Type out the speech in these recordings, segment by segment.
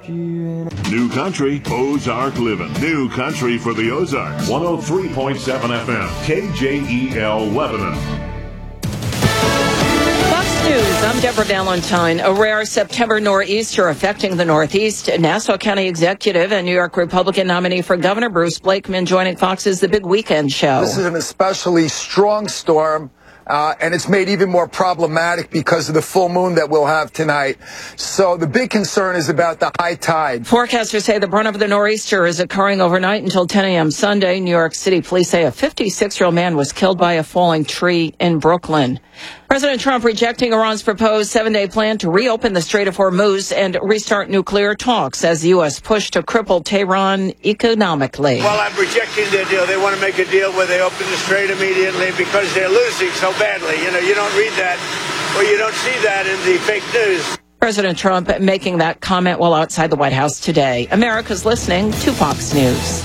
New Country, Ozark Living. New Country for the Ozarks. 103.7 FM, KJEL Lebanon. Fox News, I'm Deborah Valentine. A rare September nor'easter affecting the Northeast. Nassau County Executive and New York Republican nominee for Governor Bruce Blakeman joining Fox's The Big Weekend Show. This is an especially strong storm. And it's made even more problematic because of the full moon that we'll have tonight. So the big concern is about the high tide. Forecasters say the brunt of the nor'easter is occurring overnight until 10 a.m. Sunday. New York City police say a 56-year-old man was killed by a falling tree in Brooklyn. President Trump rejecting Iran's proposed 7-day plan to reopen the Strait of Hormuz and restart nuclear talks as the U.S. push to cripple Tehran economically. Well, I'm rejecting their deal. They want to make a deal where they open the strait immediately because they're losing so badly. You know, you don't read that or you don't see that in the fake news. President Trump making that comment while outside the White House today. America's listening to Fox News.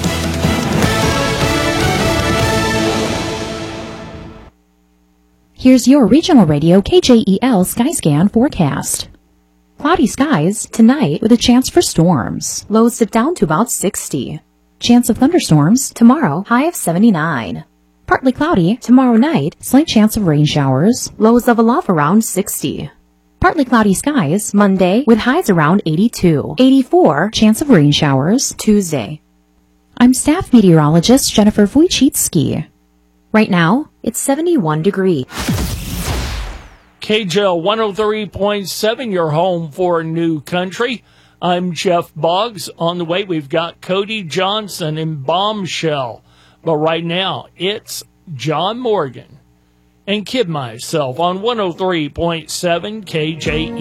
Here's your regional radio KJEL Skyscan forecast. Cloudy skies tonight with a chance for storms. Lows dip down to about 60. Chance of thunderstorms tomorrow, high of 79. Partly cloudy tomorrow night, slight chance of rain showers. Lows level off around 60. Partly cloudy skies Monday with highs around 82. 84, chance of rain showers Tuesday. I'm staff meteorologist Jennifer Wojcicki. Right now, it's 71 degrees. KJL 103.7, your home for New Country. I'm Jeff Boggs. On the way, we've got Cody Johnson in Bombshell. But right now, it's John Morgan and Kid Myself on 103.7 KJE.